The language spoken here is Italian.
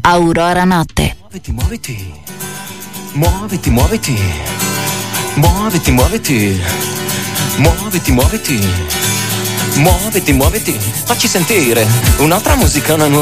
Aurora Notte. Muoviti, muoviti. Muoviti, muoviti. Muoviti, muoviti. Muoviti, muoviti. Muoviti, muoviti. Facci sentire un'altra musica, una nuova